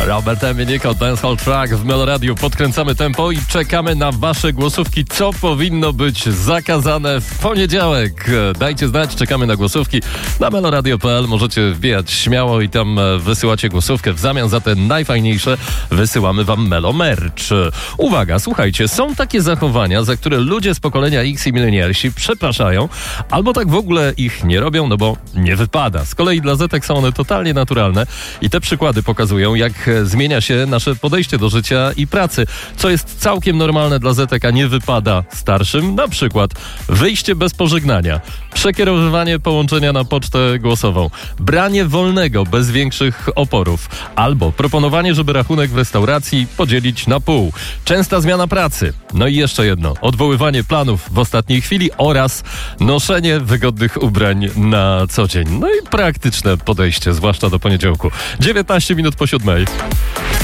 Robert Eminico, Dancehall Track w Meloradiu. Podkręcamy tempo i czekamy na wasze głosówki. Co powinno być zakazane w poniedziałek? Dajcie znać, czekamy na głosówki. Na meloradio.pl możecie wbijać śmiało i tam wysyłacie głosówkę. W zamian za te najfajniejsze wysyłamy wam Melo Merch. Uwaga, słuchajcie, są takie zachowania, za które ludzie z pokolenia X i milenialsi przepraszają, albo tak w ogóle ich nie robią, no bo nie wypada. Z kolei dla Zetek są one totalnie naturalne i te przykłady pokazują, jak zmienia się nasze podejście do życia i pracy. Co jest całkiem normalne dla Zetek, a nie wypada starszym. Na przykład wyjście bez pożegnania, przekierowywanie połączenia na pocztę głosową, branie wolnego bez większych oporów, albo proponowanie, żeby rachunek w restauracji podzielić na pół. Częsta zmiana pracy. No i jeszcze jedno. Odwoływanie planów w ostatniej chwili oraz noszenie wygodnych ubrań na co dzień. No i praktyczne podejście, zwłaszcza do poniedziałku. 19 minut po 7.